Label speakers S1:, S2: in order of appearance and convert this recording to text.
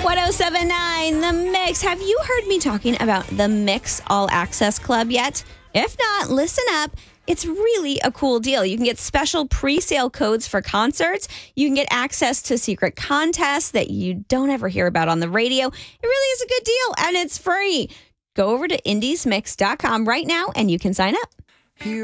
S1: 1079 The Mix. Have you heard me talking about the Mix All Access Club yet? If not, listen up. It's really a cool deal. You can get special pre-sale codes for concerts. You can get access to secret contests that you don't ever hear about on the radio. It really is a good deal, and it's free. Go over to indiesmix.com right now, and you can sign up.